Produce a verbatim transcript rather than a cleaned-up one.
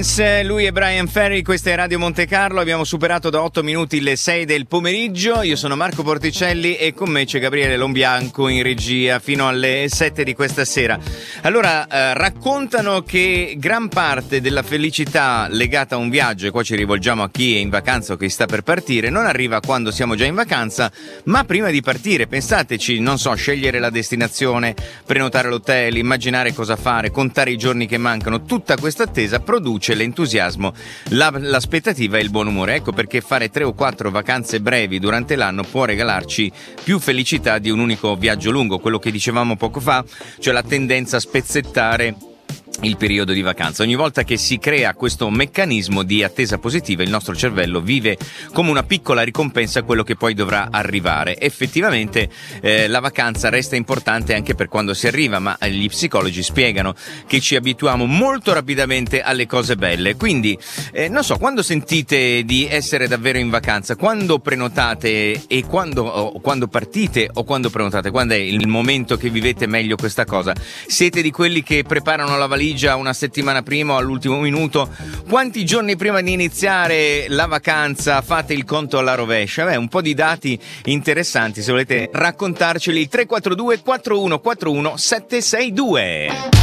Prince, lui è Brian Ferry, questa è Radio Monte Carlo, abbiamo superato da otto minuti le sei del pomeriggio, io sono Marco Porticelli e con me c'è Gabriele Lombianco in regia fino alle sette di questa sera. Allora, eh, raccontano che gran parte della felicità legata a un viaggio, e qua ci rivolgiamo a chi è in vacanza o chi sta per partire, non arriva quando siamo già in vacanza, ma prima di partire. Pensateci, non so, scegliere la destinazione, prenotare l'hotel, immaginare cosa fare, contare i giorni che mancano, tutta questa attesa produce l'entusiasmo, la, l'aspettativa e il buon umore. Ecco perché fare tre o quattro vacanze brevi durante l'anno può regalarci più felicità di un unico viaggio lungo, quello che dicevamo poco fa, cioè la tendenza a spezzettare il periodo di vacanza. Ogni volta che si crea questo meccanismo di attesa positiva, il nostro cervello vive come una piccola ricompensa a quello che poi dovrà arrivare. Effettivamente eh, la vacanza resta importante anche per quando si arriva, ma gli psicologi spiegano che ci abituiamo molto rapidamente alle cose belle. Quindi eh, non so, quando sentite di essere davvero in vacanza, quando prenotate e quando, o, quando partite o quando prenotate, quando è il momento che vivete meglio questa cosa? Siete di quelli che preparano la valigia una settimana prima o all'ultimo minuto? Quanti giorni prima di iniziare la vacanza fate il conto alla rovescia? Beh, un po' di dati interessanti, se volete raccontarceli. Tre quattro due quattro uno quattro uno sette sei due.